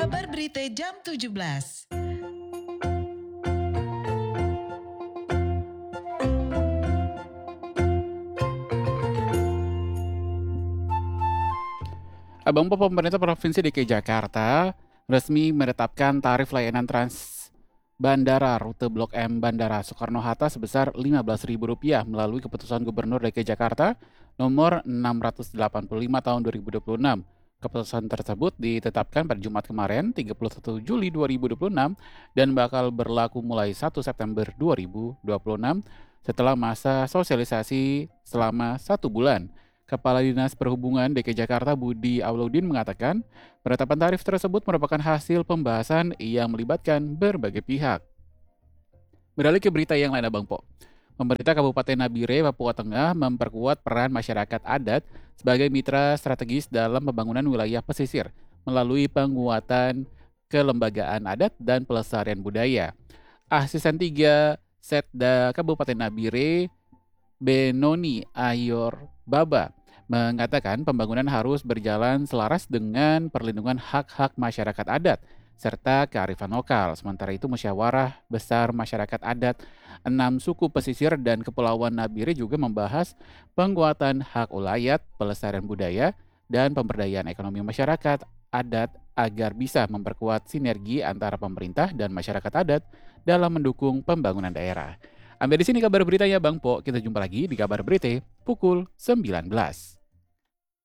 Kabar Berita Jam 17. Abang pemerintah Provinsi DKI Jakarta resmi menetapkan tarif layanan trans bandara rute Blok M Bandara Soekarno-Hatta sebesar Rp15.000 melalui keputusan Gubernur DKI Jakarta nomor 685 tahun 2026. Keputusan tersebut ditetapkan pada Jumat kemarin, 31 Juli 2026 dan bakal berlaku mulai 1 September 2026 setelah masa sosialisasi selama 1 bulan. Kepala Dinas Perhubungan DKI Jakarta Budi Auludin mengatakan, penetapan tarif tersebut merupakan hasil pembahasan yang melibatkan berbagai pihak. Beralih ke berita yang lain, Abang Po. Pemerintah Kabupaten Nabire, Papua Tengah memperkuat peran masyarakat adat sebagai mitra strategis dalam pembangunan wilayah pesisir melalui penguatan kelembagaan adat dan pelestarian budaya. Asisten 3 Setda Kabupaten Nabire, Benoni Ayor Baba, mengatakan pembangunan harus berjalan selaras dengan perlindungan hak-hak masyarakat adat serta kearifan lokal. Sementara itu musyawarah besar masyarakat adat 6 suku pesisir dan kepulauan Nabire juga membahas penguatan hak ulayat, pelestarian budaya, dan pemberdayaan ekonomi masyarakat adat agar bisa memperkuat sinergi antara pemerintah dan masyarakat adat dalam mendukung pembangunan daerah. Sampai di sini kabar beritanya Bang Po. Kita jumpa lagi di kabar berita pukul 19.